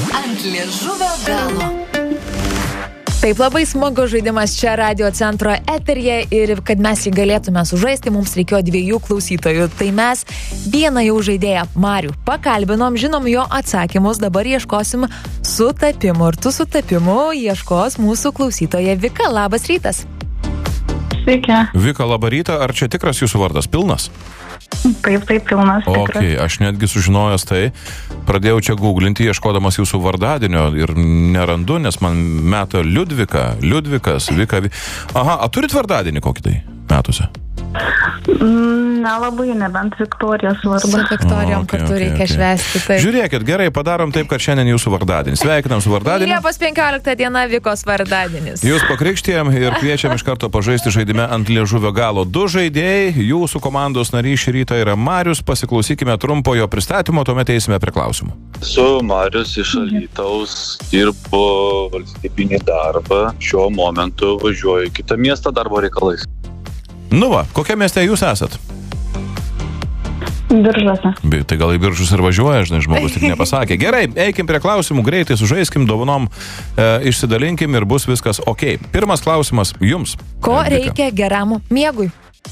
Ant liežuvio galo. Taip, labai smagus žaidimas čia Radio Centro eteryje ir kad mes jį galėtume sužaisti, mums reikėjo 2 klausytojų. Tai mes vieną jau žaidėją Marių pakalbinom, žinom jo atsakymus, dabar ieškosim sutapimų. Ir tų sutapimų ieškos mūsų klausytoja Vika. Labas rytas. Sveiki. Vika, labą rytą. Ar čia tikras jūsų vardas? Pilnas? Taip, pilnas tikras. Ok, aš netgi sužinojęs tai, pradėjau čia googlinti, ieškodamas jūsų vardadienio ir nerandu, nes man meta Liudvikas, Vika. Aha, a turit vardadienį kokį tai metuose? Nelabai, nebent Viktorijos vardą. Su Viktorijom kartu reikia švęsti. Taip. Žiūrėkit, gerai, padarom taip, kad šiandien jūsų vardadienis. Sveikinam su vardadieniu. Liepos 15 diena Vikos vardadienis. Jūs pakrikštėjom ir kviečiam iš karto pažaisti žaidime Ant liežuvio galo. 2 žaidėjai, jūsų komandos narys šį rytą yra Marius. Pasiklausykime trumpojo pristatymo, tuomet eisime prie klausimų. Su Marius iš Alytaus, dirbu valstybinį darbą. Šiuo momentu važiuoju į kitą miestą darbo reikalais. Nu va, kokia mieste jūs esat? Biržuose. Tai gal į Biržus ir važiuoja, žinai, žmogus tik nepasakė. Gerai, eikim prie klausimų, greitai sužaiskim, dovanom išsidalinkim ir bus viskas ok. Pirmas klausimas jums. Ko reikia geram miegui?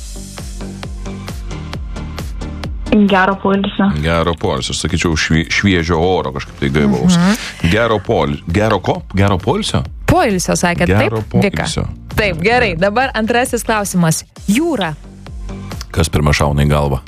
Gero poilsio. Gero poilsio, aš sakyčiau šviežio oro kažkaip tai gaivaus. Gero ko? Gero poilsio? Poilsio, sakėt, Gero taip? Vika. poilsio. Taip, gerai. Dabar antrasis klausimas. Jūra. Kas pirma šauna į galvą?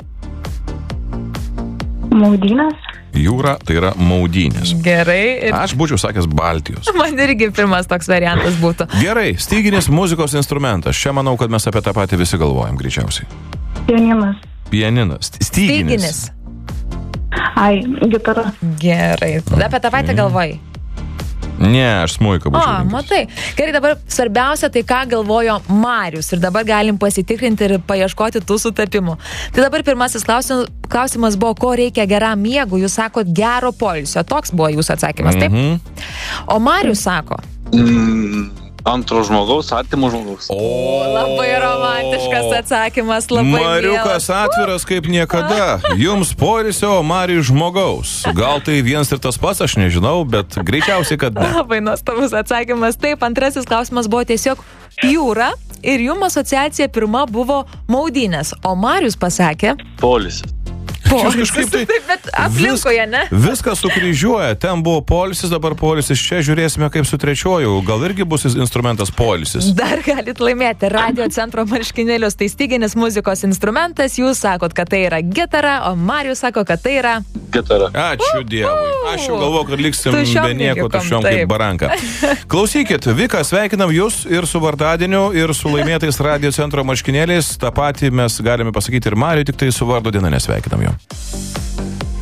Maudynės. Jūra tai yra maudynės. Gerai. Ir Aš būčiau sakęs Baltijos. man irgi pirmas toks variantas būtų. Gerai, styginis muzikos instrumentas. Čia manau, kad mes apie tą patį visi galvojam greičiausiai. Pianinas. Pianinas. Styginis. Ai, gitara. Gerai. Apie tą patį galvojai. Ne, aš smuiką būčiau. rinkęs. Matai. Gerai, dabar svarbiausia tai, ką galvojo Marius. Ir dabar galim pasitikrinti ir paieškoti tų sutapimų. Tai dabar pirmasis klausimas buvo, ko reikia geram miegui. Jūs sakot gero poilsio. Toks buvo jūsų atsakymas, taip? O Marius sako... Antro žmogaus, artimo žmogaus. Labai romantiškas atsakymas, labai Mariukas atviras kaip niekada. Jums poilsio, o Marijus žmogaus. Gal tai vienas ir tas pats, aš nežinau, bet greičiausiai, kad ne. Labai nuostabus atsakymas. Taip, antrasis klausimas buvo tiesiog jūra ir jums asociacija pirma buvo maudynės, o Marius pasakė... Poilsis. Kažkaip tai Taip, bet aplinkoje, ne? Viskas sukryžiuoja. Ten buvo poilsis, dabar poilsis. Čia žiūrėsime kaip su trečiuoju. Gal irgi bus instrumentas poilsis. Dar galit laimėti Radio Centro marškinėlius. Tai styginis muzikos instrumentas. Jūs sakot, kad tai yra gitara, o Marius sako, kad tai yra... Gitara. Ačiū Dievui. Aš jau galvoju, kad liksim Tuščiom be nieko, lygiukom, tuščiom taip. kaip baranka. Klausykit, Vika, sveikinam jūs ir su vardadieniu, ir su laimėtais Radio Centro marškinėliais. Ta patį mes galime pasakyti ir Mariui, tik tai su vardo diena nesveikinam jo.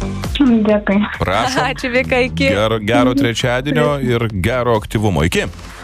Dėkui. Prašom. Ačiū, Vika, iki. Gero trečiadienio ir gero aktyvumo. Iki.